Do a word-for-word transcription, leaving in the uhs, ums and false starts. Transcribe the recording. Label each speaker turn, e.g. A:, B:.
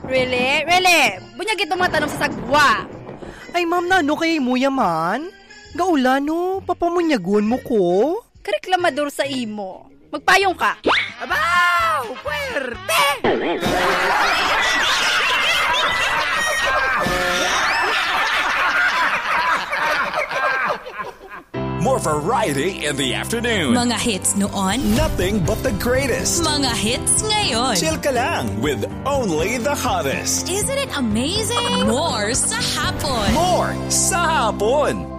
A: Really? Really? Bunyag ito mga tanong sa sagwa.
B: Ay ma'am, nano kay mo yaman? Gaula no, papamunyagon mo ko?
A: Kareklamador sa imo. Magpayong ka.
B: Abaw! Puwerte!
C: More variety in the afternoon.
D: Mga hits noon,
C: Nothing but the greatest.
D: mga hits ngayon.
C: Chill ka lang with only the hottest.
D: Isn't it amazing? More sa hapon.
C: More sa hapon.